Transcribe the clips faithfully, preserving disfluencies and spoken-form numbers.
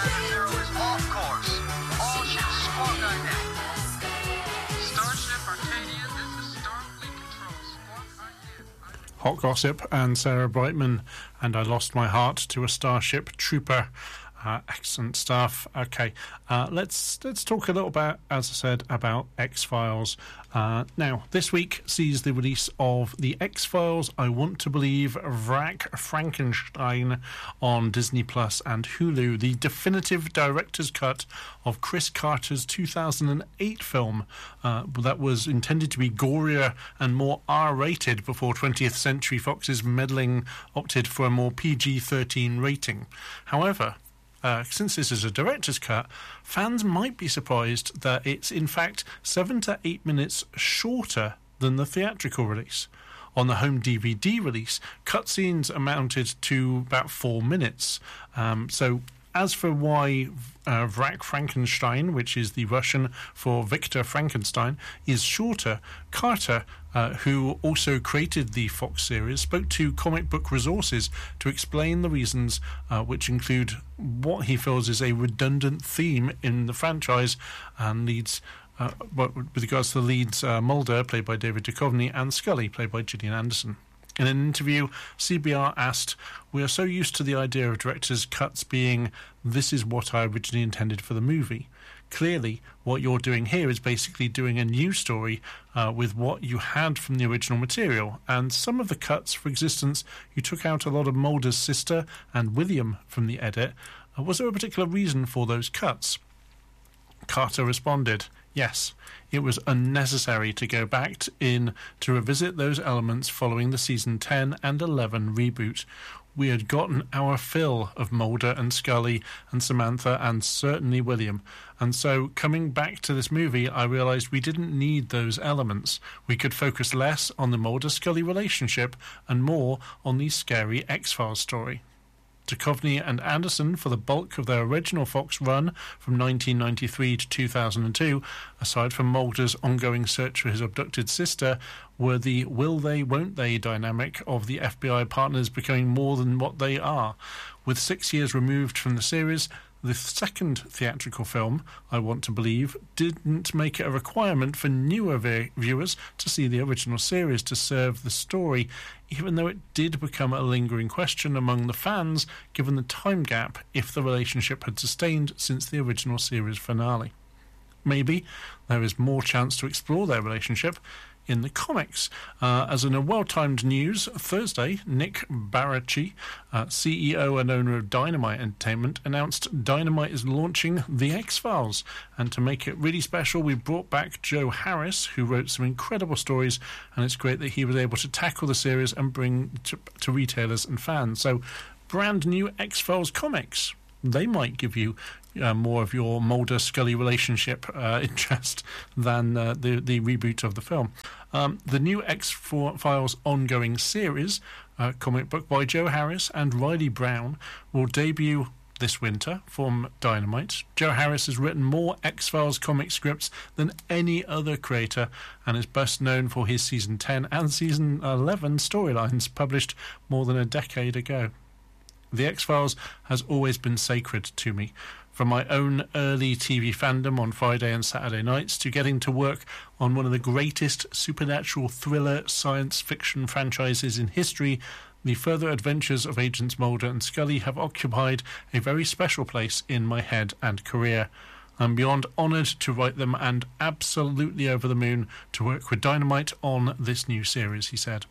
Alpha Zero is off course. All ships squawk on deck. Starship Arcadia, this is Starfleet Control. Squawk on deck. Hot Gossip and Sarah Brightman, and I Lost My Heart to a Starship Trooper. Uh, excellent stuff. Okay, uh, let's let's talk a little bit, as I said, about X-Files. Uh, now, this week sees the release of the X-Files, I Want to Believe, Vrak Frankenstein on Disney Plus and Hulu, the definitive director's cut of Chris Carter's two thousand eight film uh, that was intended to be gorier and more R-rated before twentieth Century Fox's meddling opted for a more P G thirteen rating. However, Uh, since this is a director's cut, fans might be surprised that it's in fact seven to eight minutes shorter than the theatrical release. On the home D V D release, cutscenes amounted to about four minutes. Um, so as for why uh, Vrak Frankenstein, which is the Russian for Victor Frankenstein, is shorter, Carter, uh, who also created the Fox series, spoke to Comic Book Resources to explain the reasons, uh, which include what he feels is a redundant theme in the franchise, and leads uh, with regards to the leads uh, Mulder, played by David Duchovny, and Scully, played by Gillian Anderson. In an interview, C B R asked, "We are so used to the idea of directors' cuts being, this is what I originally intended for the movie. Clearly, what you're doing here is basically doing a new story uh, with what you had from the original material. And some of the cuts, for existence, you took out a lot of Mulder's sister and William from the edit. Uh, was there a particular reason for those cuts?" Carter responded, "Yes, it was unnecessary to go back t- in to revisit those elements following the season ten and eleven reboot. We had gotten our fill of Mulder and Scully and Samantha and certainly William. And so coming back to this movie, I realised we didn't need those elements. We could focus less on the Mulder-Scully relationship and more on the scary X-Files story." Duchovny and Anderson, for the bulk of their original Fox run from nineteen ninety-three to two thousand two, aside from Mulder's ongoing search for his abducted sister, were the will-they, won't-they dynamic of the F B I partners becoming more than what they are. With six years removed from the series, the second theatrical film, I Want to Believe, didn't make it a requirement for newer vi- viewers to see the original series to serve the story, even though it did become a lingering question among the fans, given the time gap if the relationship had sustained since the original series finale. Maybe there is more chance to explore their relationship in the comics. Uh, as in a well-timed news, Thursday, Nick Baracchi, uh, C E O and owner of Dynamite Entertainment, announced Dynamite is launching The X-Files. And to make it really special, we brought back Joe Harris, who wrote some incredible stories, and it's great that he was able to tackle the series and bring to, to retailers and fans. So, brand new X-Files comics. They might give you uh, more of your Mulder-Scully relationship uh, interest than uh, the, the reboot of the film. Um, the new X-Files ongoing series, uh, comic book by Joe Harris and Riley Brown, will debut this winter from Dynamite. Joe Harris has written more X-Files comic scripts than any other creator and is best known for his season ten and season eleven storylines published more than a decade ago. The X-Files has always been sacred to me. From my own early T V fandom on Friday and Saturday nights to getting to work on one of the greatest supernatural thriller science fiction franchises in history, the further adventures of Agents Mulder and Scully have occupied a very special place in my head and career. I'm beyond honoured to write them and absolutely over the moon to work with Dynamite on this new series, he said.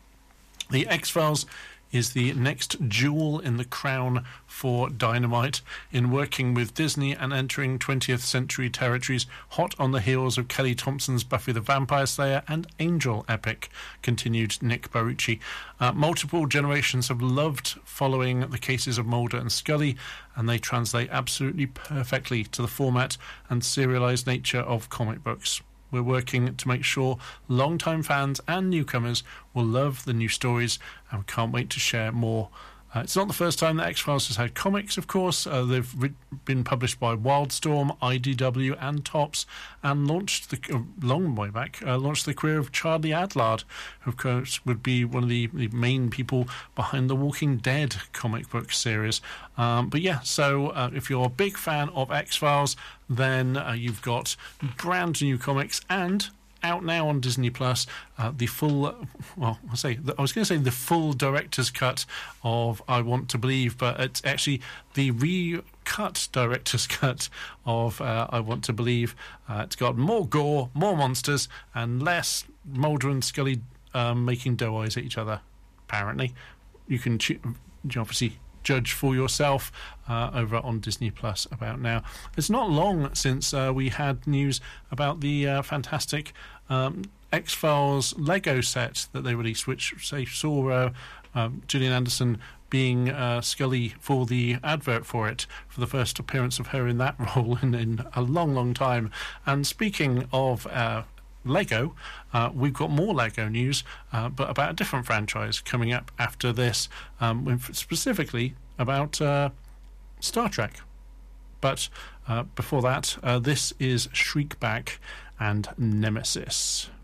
The X-Files is the next jewel in the crown for Dynamite in working with Disney and entering twentieth century territories, hot on the heels of Kelly Thompson's Buffy the Vampire Slayer and Angel epic, continued Nick Barucci. Uh, multiple generations have loved following the cases of Mulder and Scully, and they translate absolutely perfectly to the format and serialized nature of comic books. We're working to make sure long-time fans and newcomers will love the new stories, and we can't wait to share more Uh, it's not the first time that X-Files has had comics, of course. Uh, they've re- been published by Wildstorm, I D W, and Topps, and launched the uh, long way back. Uh, launched the career of Charlie Adlard, who of course would be one of the, the main people behind the Walking Dead comic book series. Um, but yeah, so uh, if you're a big fan of X-Files, then uh, you've got brand new comics and out now on Disney Plus, uh, the full, well, I'll say, I was going to say the full director's cut of I Want to Believe, but it's actually the recut director's cut of uh, I Want to Believe. Uh, it's got more gore, more monsters, and less Mulder and Scully um, making doe eyes at each other, apparently. You can cho- obviously judge for yourself uh, over on Disney Plus about now. It's not long since uh, we had news about the uh, fantastic um, X-Files Lego set that they released, which say saw uh, um, Gillian Anderson being uh, Scully for the advert for it, for the first appearance of her in that role in, in a long, long time. And speaking of uh, Lego, uh, we've got more Lego news, uh, but about a different franchise coming up after this, um, with specifically about uh, Star Trek. But uh, before that, uh, this is Shriekback and Nemesis.